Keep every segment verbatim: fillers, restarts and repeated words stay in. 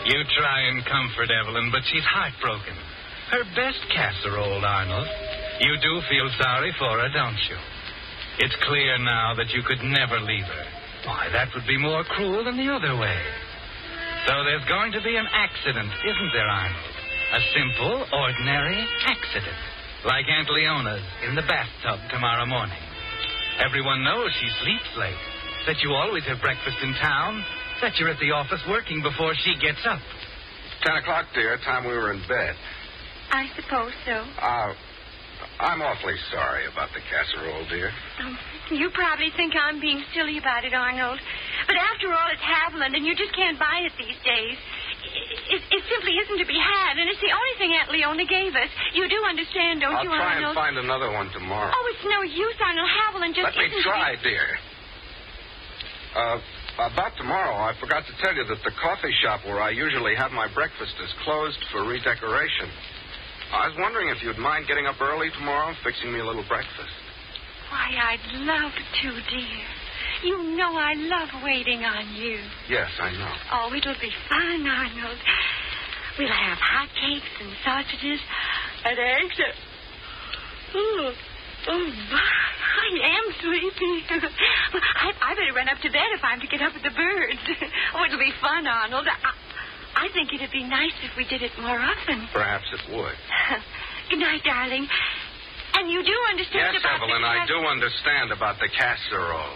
You try and comfort Evelyn, but she's heartbroken. Her best casserole, Arnold. You do feel sorry for her, don't you? It's clear now that you could never leave her. Why, that would be more cruel than the other way. So there's going to be an accident, isn't there, Arnold? A simple, ordinary accident. Like Aunt Leona's in the bathtub tomorrow morning. Everyone knows she sleeps late. That you always have breakfast in town. That you're at the office working before she gets up. Ten o'clock, dear. Time we were in bed. I suppose so. Uh, I'm awfully sorry about the casserole, dear. Oh, you probably think I'm being silly about it, Arnold. But after all, it's Haviland, and you just can't buy it these days. It, it simply isn't to be had, and it's the only thing Aunt Leona gave us. You do understand, don't I'll you, try Arnold? and find another one tomorrow. Oh, it's no use, Arnold. Haviland just Let me isn't try, to be... dear. Uh, about tomorrow, I forgot to tell you that the coffee shop where I usually have my breakfast is closed for redecoration. I was wondering if you'd mind getting up early tomorrow and fixing me a little breakfast. Why, I'd love to, dear. You know I love waiting on you. Yes, I know. Oh, it'll be fun, Arnold. We'll have hot cakes and sausages and eggs. And... Oh, oh, I am sleepy. I, I better run up to bed if I'm to get up with the birds. Oh, it'll be fun, Arnold. I, I think it'd be nice if we did it more often. Perhaps it would. Good night, darling. And you do understand yes, about Evelyn, the... I do understand about the casserole.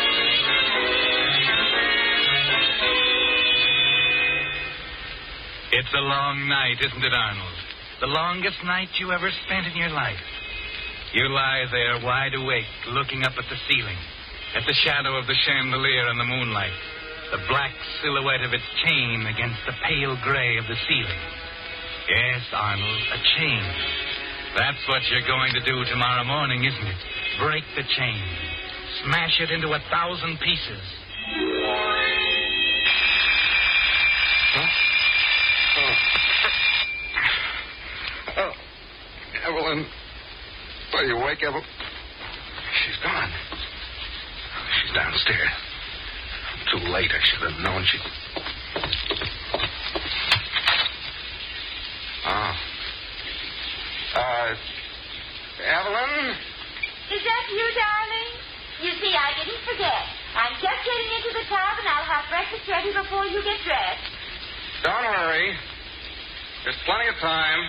It's a long night, isn't it, Arnold? The longest night you ever spent in your life. You lie there wide awake, looking up at the ceiling, at the shadow of the chandelier in the moonlight, the black silhouette of its chain against the pale gray of the ceiling. Yes, Arnold, a chain. That's what you're going to do tomorrow morning, isn't it? Break the chain. Smash it into a thousand pieces. Huh? Oh. Oh. Evelyn. Are you awake, Evelyn? She's gone. She's downstairs. Too late. I should have known she... Oh. Uh, Evelyn? Is that you, darling? You see, I didn't forget. I'm just getting into the tub, and I'll have breakfast ready before you get dressed. Don't hurry. There's plenty of time.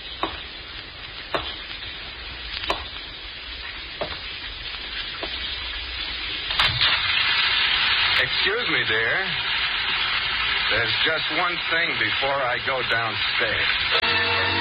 Excuse me, dear. There's just one thing before I go downstairs.